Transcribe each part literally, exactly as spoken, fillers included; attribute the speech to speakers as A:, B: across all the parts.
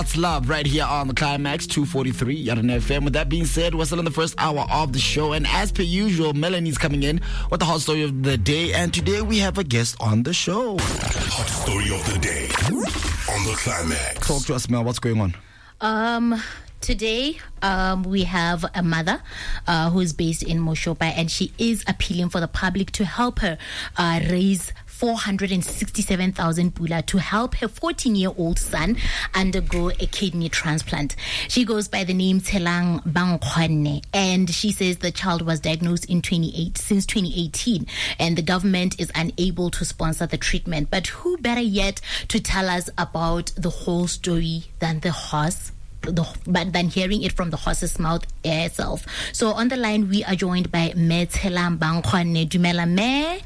A: That's love right here on the Climax two forty-three Yarana F M. With that being said, we're still in the first hour of the show, and as per usual, Melanie's coming in with the hot story of the day, and today we have a guest on the show.
B: Hot story of the day on the Climax.
A: Talk to us, Mel. What's going on?
C: Um. Today, um, we have a mother uh, who's based in Moshopa, and she is appealing for the public to help her uh, raise four hundred sixty-seven thousand pula to help her fourteen-year-old son undergo a kidney transplant. She goes by the name Telang Bangkhwane, and she says the child was diagnosed in twenty-eight since twenty eighteen, and the government is unable to sponsor the treatment. But who better yet to tell us about the whole story than the horse? The, but than hearing it from the horse's mouth itself. So on the line we are joined by Me Telang Bangkhwane. Dumela me.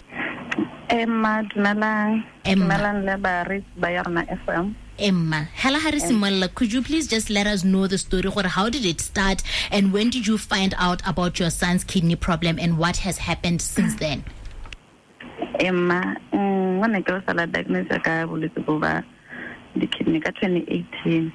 D: Emma Dumela. Emma Lebaris by Yarana F M.
C: Emma, Hela Harisimulla, could you please just let us know the story? How did it start, and when did you find out about your son's kidney problem, and what has happened since then?
D: Emma, when I was diagnosed with the kidney in twenty eighteen.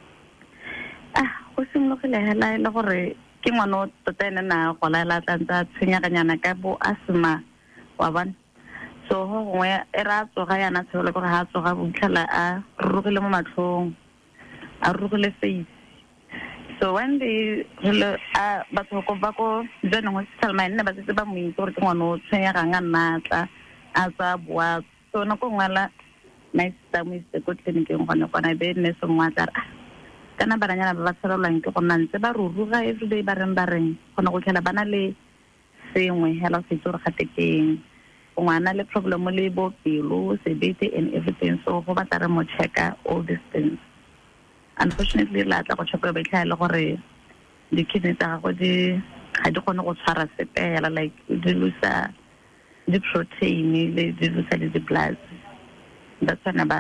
D: Ah, go simologile hela ile gore ke ngwana o tota ene na go laela tantsa tshenyaganyana ka bo asthma wa bona. So ho ngwe e ra tsoga yana tsholo gore ha tsoga botlhala a rurugile mo matlhong a rurugile face. So when they hele a batho go ba go jana hospital ma nne ba tse ba mo itse gore ke ngwana o tshenyaganga nnatla a tsa bua. So no go ngala my sister mo itse go cliniceng gone gona be nne so ngwatsa kana baranyana ba batserolang ke gona ntse ba ruruga everyday ba reng ba reng gona go tlhela bana le sengwe hela se tsore gatekeng ngwana le problem le bo pelo sebete and everything. So go batla re mo checka all these things. Unfortunately la tla go check ba itlha le gore di kidney tsa go di ga di gone go tshwara sepela like di lusa di protein le di lusa le di blood. That's when about